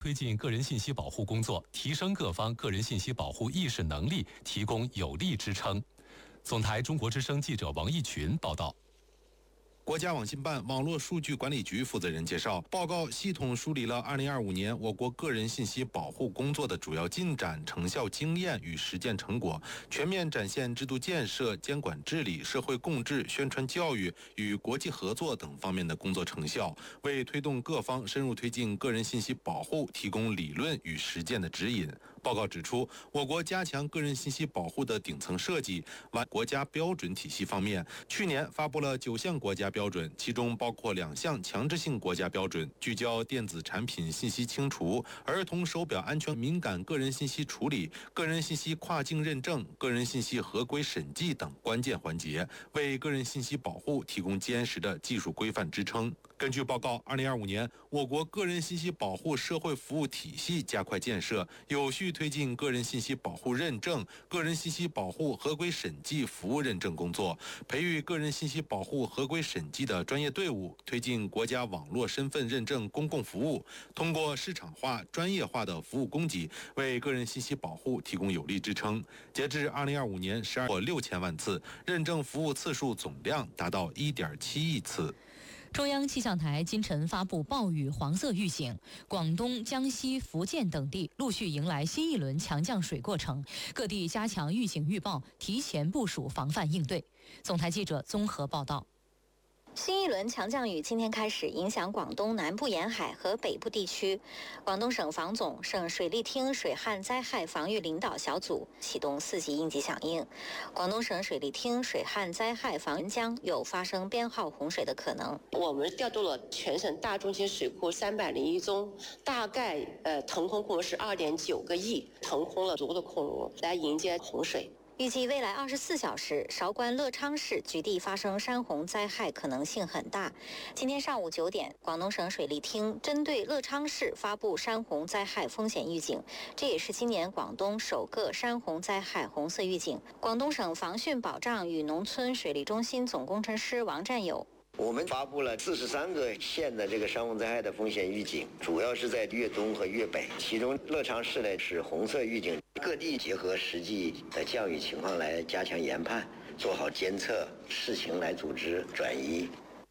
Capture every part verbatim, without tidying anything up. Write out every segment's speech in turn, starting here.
推进个人信息保护工作，提升各方个人信息保护意识能力，提供有力支撑。总台中国之声记者王义群报道。 国家网信办网络数据管理局负责人介绍，报告系统梳理了二零二五年我国个人信息保护工作的主要进展、成效经验与实践成果，全面展现制度建设、监管治理、社会共治、宣传教育与国际合作等方面的工作成效，为推动各方深入推进个人信息保护提供理论与实践的指引。报告指出，我国加强个人信息保护的顶层设计，完国家标准体系方面，去年发布了九项国家标准，其中包括两项强制性国家标准，聚焦电子产品信息清除、儿童手表安全敏感个人信息处理、个人信息跨境认证、个人信息合规审计等关键环节，为个人信息保护提供坚实的技术规范支撑。根据报告，二零二五年我国个人信息保护社会服务体系加快建设，有序推进个人信息保护认证、个人信息保护合规审计服务认证工作，培育个人信息保护合规审计的专业队伍，推进国家网络身份认证公共服务，通过市场化、专业化的服务供给，为个人信息保护提供有力支撑。截至二零二五年十二亿六千万次，认证服务次数总量达到一点七亿次。 中央气象台今晨发布暴雨黄色预警，广东、江西、福建等地陆续迎来新一轮强降水过程，各地加强预警预报，提前部署防范应对。总台记者综合报道。 新一轮强降雨今天开始影响广东南部沿海和北部地区。广东省防总、省水利厅水旱灾害防御领导小组启动四级应急响应。广东省水利厅水旱灾害防御江有发生编号洪水的可能。 我们调度了全省大中型水库三百零一宗，大概呃腾空库是二点九个亿，腾空了足够的库容来迎接洪水。 预计未来二十四小时，韶关乐昌市局地发生山洪灾害可能性很大。今天上午九点，广东省水利厅针对乐昌市发布山洪灾害风险预警，这也是今年广东首个山洪灾害红色预警。广东省防汛保障与农村水利中心总工程师王占友。 我们发布了四十三个县的这个山洪灾害的风险预警，主要是在粤东和粤北，其中乐昌市呢是红色预警。各地结合实际的降雨情况来加强研判，做好监测，视情来组织转移。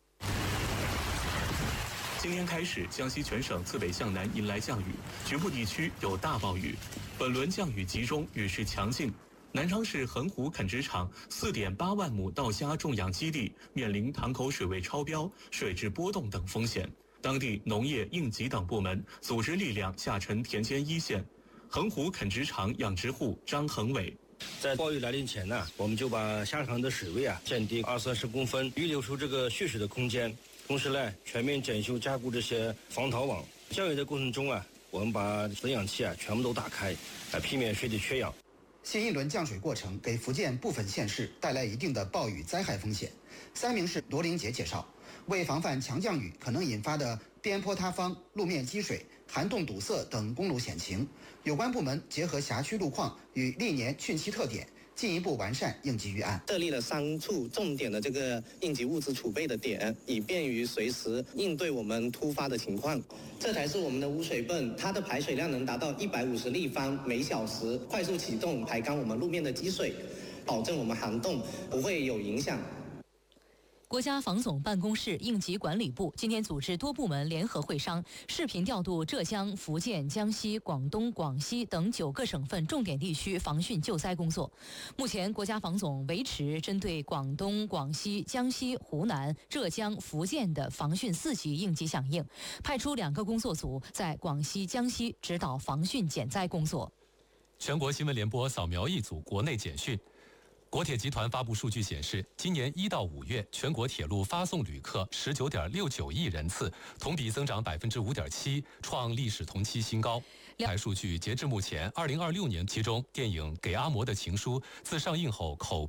今天开始，江西全省自北向南迎来降雨，局部地区有大暴雨。本轮降雨集中，雨势强劲。南昌市横湖垦殖场 四点八万亩稻虾种养基地面临塘口水位超标、水质波动等风险，当地农业、应急等部门组织力量下沉田间一线。横湖垦殖场养殖户张恒伟， 在暴雨来临前呢，我们就把虾塘的水位啊降低二三十公分，预留出这个蓄水的空间。同时呢，全面检修加固这些防逃网。降雨的过程中啊，我们把增氧器啊全部都打开，来避免水体缺氧。 新一轮降水过程给福建部分县市带来一定的暴雨灾害风险。三明市罗林杰介绍，为防范强降雨可能引发的边坡塌方、路面积水、涵洞堵塞等公路险情，有关部门结合辖区路况与历年汛期特点，进一步完善应急预案， 设立了三处重点的这个应急物资储备的点，以便于随时应对我们突发的情况。这才是我们的污水泵，它的排水量能达到一百五十立方每小时，快速启动排干我们路面的积水，保证我们涵洞不会有影响。 国家防总办公室应急管理部今天组织多部门联合会商，视频调度浙江、福建、江西、广东、广西等九个省份重点地区防汛救灾工作。目前，国家防总维持针对广东、广西、江西、湖南、浙江、福建的防汛四级应急响应，派出两个工作组在广西、江西指导防汛减灾工作。 全国新闻联播扫描一组国内简讯。国铁集团发布数据显示，今年一到五月，全国铁路发送旅客十九点六九亿人次，同比增长百分之五点七，创历史同期新高。台数据截至目前，二零二六年，其中电影《给阿嬷的情书》自上映后口